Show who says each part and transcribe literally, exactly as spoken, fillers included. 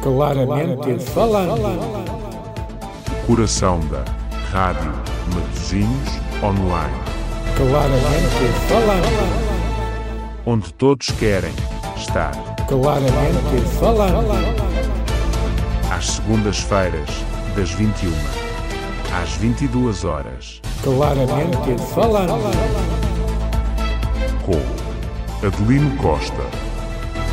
Speaker 1: Claramente falando.
Speaker 2: Coração da Rádio Matosinhos Online.
Speaker 1: Claramente falando.
Speaker 2: Onde todos querem estar.
Speaker 1: Claramente falando.
Speaker 2: Às segundas-feiras, das vinte e uma às vinte e duas horas.
Speaker 1: Claramente falando.
Speaker 2: Com Adelino Costa.